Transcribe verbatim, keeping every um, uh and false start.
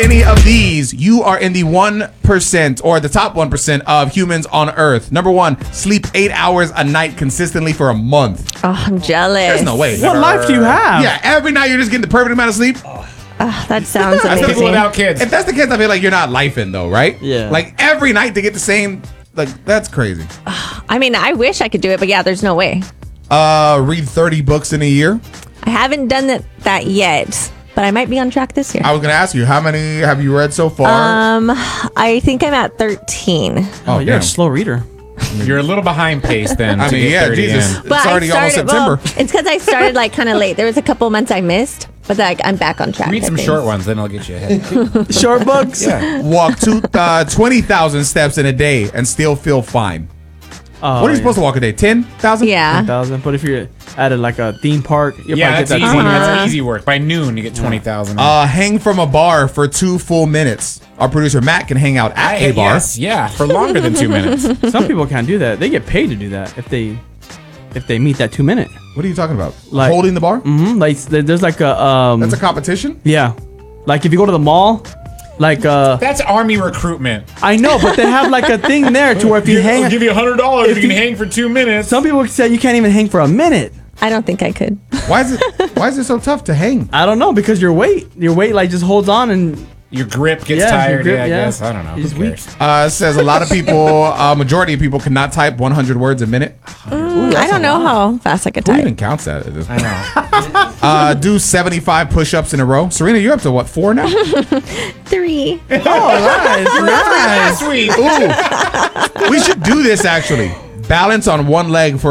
any of these, you are in the one percent or the top one percent of humans on Earth. Number one, sleep eight hours a night consistently for a month. Oh, I'm jealous. There's no way. What life do you have? Yeah, every night you're just getting the perfect amount of sleep. Oh, that sounds People amazing. without kids. If that's the case, I feel like you're not lifing though, right? Yeah. Like every night to get the same, like that's crazy. I mean, I wish I could do it, but yeah, there's no way. Uh, read thirty books in a year. I haven't done that, that yet, but I might be on track this year. I was gonna ask you, how many have you read so far? Um, I think I'm at thirteen. Oh, you're damn. a slow reader. You're a little behind pace then. I to mean, get yeah, thirty Jesus. in. It's already almost September. Well, it's because I started like kind of late. There was a couple months I missed, but like I'm back on track. Read I some think. short ones, then I'll get you ahead. Short books? Yeah. Walk two, uh, twenty thousand steps in a day and still feel fine. Oh, What are you supposed to walk a day? ten thousand? Yeah. Thousand. But if you're at a, like a theme park, you'll Yeah, probably that's get easy. that twenty. Uh-huh. That's easy work. By noon, you get twenty thousand. Uh, hang from a bar for two full minutes. Our producer Matt can hang out at a bar. Yes, yeah, for longer than two minutes. Some people can't do that. They get paid to do that if they if they meet that two minute. What are you talking about? Like- Holding the bar? Mm-hmm. Like there- there's like a um. That's a competition? yeah, like if you go to the mall, like uh. That's army recruitment. I know, but they have like a thing there to where if you hang. I'll give you a hundred dollars if If you can you- hang for two minutes. Some people say you can't even hang for a minute. I don't think I could. Why is it why is it so tough to hang? I don't know because your weight, your weight like just holds on and Your grip gets Yeah, your tired. grip, yeah, I yeah. guess. I don't know. It's Who weak. cares? Uh, it says a lot of people, uh, majority of people cannot type one hundred words a minute. Mm, I don't know how fast I could Who type. even counts that at this I point? know. Uh, do seventy-five push-ups in a row. Serena, you're up to what, four now? Three. oh, nice, nice. Sweet. Ooh. We should do this actually. Balance on one leg for